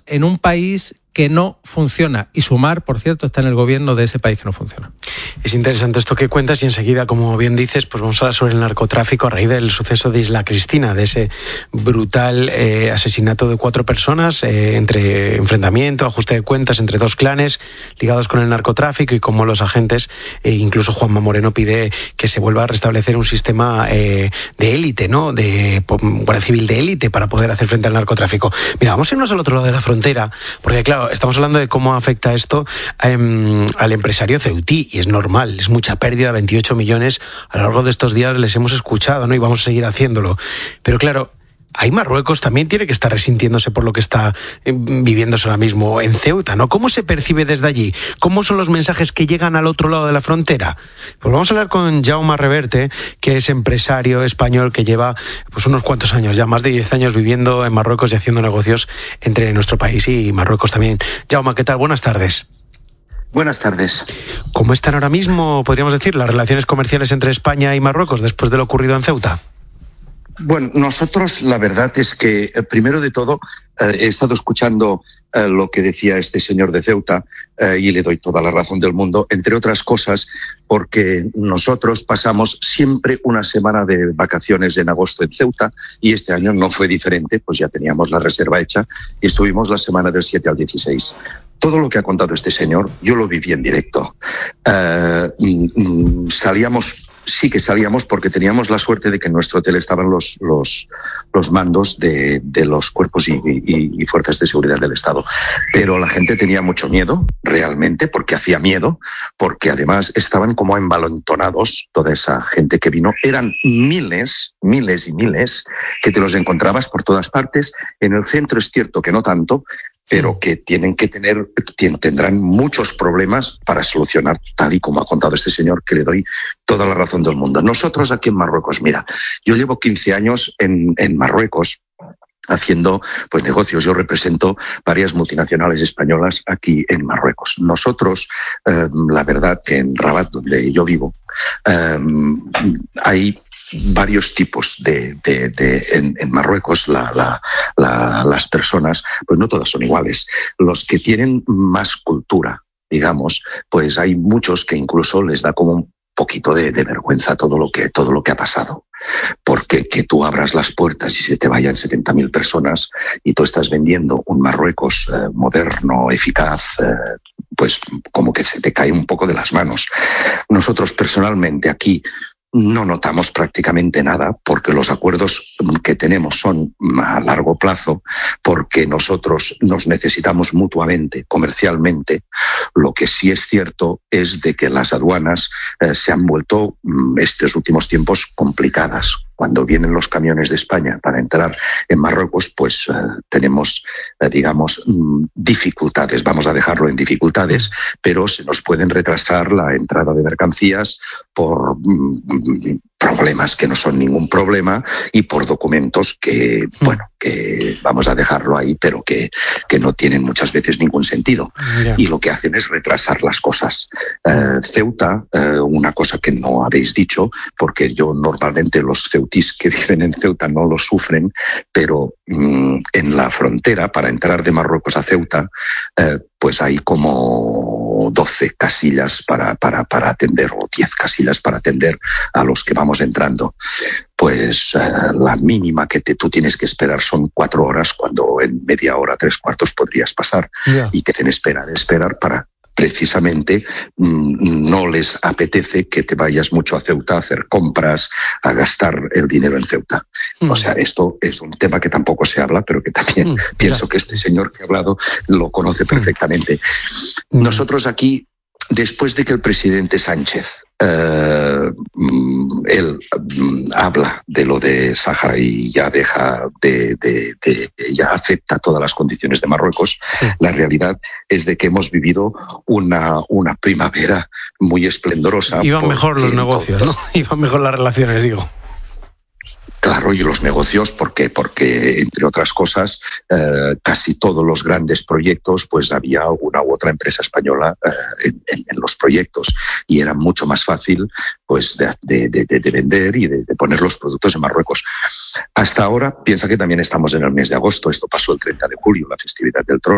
en un país que no funciona. Y Sumar, por cierto, está en el gobierno de ese país que no funciona. Es interesante esto que cuentas y enseguida, como bien dices, pues vamos a hablar sobre el narcotráfico a raíz del suceso de Isla Cristina, de ese brutal asesinato de 4 personas, entre enfrentamiento, ajuste de cuentas entre 2 clanes ligados con el narcotráfico y cómo los agentes, incluso Juanma Moreno pide que se vuelva a restablecer un sistema de élite, ¿no? De Guardia Civil de élite para poder hacer frente al narcotráfico. Mira, vamos a irnos al otro lado de la frontera, porque claro, estamos hablando de cómo afecta esto al empresario ceutí, y es normal, es mucha pérdida, 28 millones, a lo largo de estos días les hemos escuchado, ¿no? Y vamos a seguir haciéndolo. Pero claro, ahí Marruecos también tiene que estar resintiéndose por lo que está viviéndose ahora mismo en Ceuta, ¿no? ¿Cómo se percibe desde allí? ¿Cómo son los mensajes que llegan al otro lado de la frontera? Pues vamos a hablar con Jaume Reverte, que es empresario español que lleva pues unos cuantos años, ya más de 10 años viviendo en Marruecos y haciendo negocios entre nuestro país y Marruecos también. Jaume, ¿qué tal? Buenas tardes. Buenas tardes. ¿Cómo están ahora mismo, podríamos decir, las relaciones comerciales entre España y Marruecos después de lo ocurrido en Ceuta? Bueno, nosotros la verdad es que, primero de todo, he estado escuchando lo que decía este señor de Ceuta y le doy toda la razón del mundo, entre otras cosas, porque nosotros pasamos siempre una semana de vacaciones en agosto en Ceuta y este año no fue diferente, pues ya teníamos la reserva hecha y estuvimos la semana del 7 al 16. Todo lo que ha contado este señor, yo lo viví en directo. Sí que salíamos porque teníamos la suerte de que en nuestro hotel estaban los mandos de los cuerpos y fuerzas de seguridad del Estado. Pero la gente tenía mucho miedo, realmente, porque hacía miedo, porque además estaban como envalentonados, toda esa gente que vino. Eran miles y miles que te los encontrabas por todas partes. En el centro es cierto que no tanto, pero que tendrán muchos problemas para solucionar, tal y como ha contado este señor, que le doy toda la razón del mundo. Nosotros aquí en Marruecos, mira, yo llevo 15 años en Marruecos haciendo pues negocios. Yo represento varias multinacionales españolas aquí en Marruecos. Nosotros, la verdad que en Rabat, donde yo vivo, hay varios tipos en Marruecos. Las personas, pues no todas son iguales. Los que tienen más cultura, digamos, pues hay muchos que incluso les da como un poquito de vergüenza todo lo que ha pasado, porque que tú abras las puertas y se te vayan 70.000 personas y tú estás vendiendo un Marruecos moderno, eficaz, pues como que se te cae un poco de las manos. Nosotros personalmente aquí no notamos prácticamente nada porque los acuerdos que tenemos son a largo plazo, porque nosotros nos necesitamos mutuamente, comercialmente. Lo que sí es cierto es de que las aduanas se han vuelto estos últimos tiempos complicadas. Cuando vienen los camiones de España para entrar en Marruecos, pues tenemos, digamos, dificultades. Vamos a dejarlo en dificultades, pero se nos pueden retrasar la entrada de mercancías por problemas que no son ningún problema y por documentos que, bueno, que vamos a dejarlo ahí, pero que no tienen muchas veces ningún sentido. Yeah. Y lo que hacen es retrasar las cosas. Ceuta, una cosa que no habéis dicho, porque yo normalmente los ceutís que viven en Ceuta no lo sufren, pero en la frontera, para entrar de Marruecos a Ceuta, pues hay como 12 casillas para atender, o 10 casillas para atender a los que vamos entrando. Pues la mínima que tú tienes que esperar son 4 horas, cuando en media hora, 3/4 podrías pasar. Yeah. Y que te esperar para precisamente no les apetece que te vayas mucho a Ceuta a hacer compras, a gastar el dinero en Ceuta. O sea, esto es un tema que tampoco se habla, pero que también pienso que este señor que ha hablado lo conoce perfectamente. Nosotros aquí, después de que el presidente Sánchez él habla de lo de Sáhara y ya deja ya acepta todas las condiciones de Marruecos, la realidad es de que hemos vivido una primavera muy esplendorosa. Iban mejor los negocios, ¿no? Iban mejor las relaciones, digo. Claro, y los negocios, porque entre otras cosas, casi todos los grandes proyectos, pues había alguna u otra empresa española en los proyectos, y era mucho más fácil pues de vender y de poner los productos en Marruecos. Hasta ahora, piensa que también estamos en el mes de agosto, esto pasó el 30 de julio, la festividad del Trono.